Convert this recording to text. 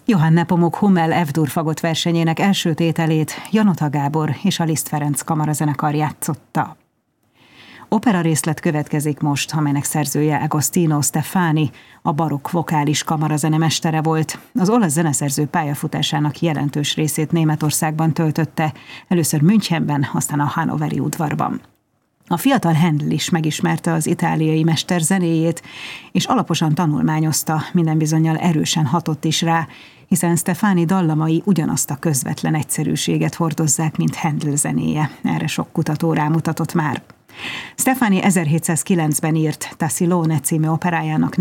Johann Nepomuk Hummel F-dur fagot versenyének első tételét Janota Gábor és a Liszt Ferenc kamarazenekar játszotta. Opera részlet következik most, amelynek szerzője Agostino Steffani, a barokk vokális kamarazene mestere volt. Az olasz zeneszerző pályafutásának jelentős részét Németországban töltötte, először Münchenben, aztán a hannoveri udvarban. A fiatal Handel is megismerte az itáliai mester zenéjét, és alaposan tanulmányozta, minden bizonnyal erősen hatott is rá, hiszen Steffani dallamai ugyanazt a közvetlen egyszerűséget hordozzák, mint Handel zenéje. Erre sok kutató rámutatott már. Steffani 1709-ben írt Tassillone című operájának